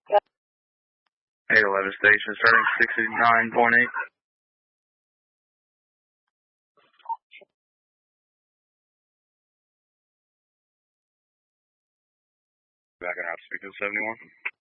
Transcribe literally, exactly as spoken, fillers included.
eight eleven station, starting sixty-nine point eight. Back on out, speaking seventy-one.